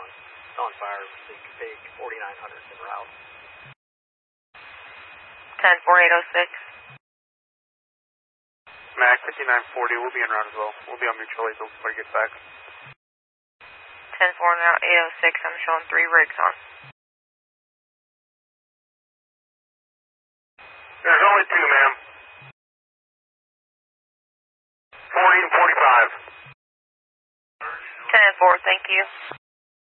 on fire. Big 4900 en route. 10-4-806. Mac 5940, we'll be en route as well. We'll be on mutual aid before he gets back. 10-4-806, I'm showing 3 rigs on. There's only 2, ma'am. 40 and 45. 10-4, thank you.